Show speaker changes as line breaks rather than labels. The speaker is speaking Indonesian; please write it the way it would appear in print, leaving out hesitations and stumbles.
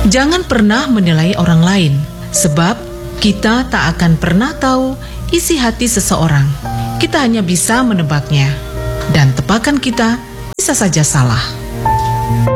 Jangan pernah menilai orang lain, sebab kita tak akan pernah tahu isi hati seseorang. Kita hanya bisa menebaknya, dan tebakan kita bisa saja salah.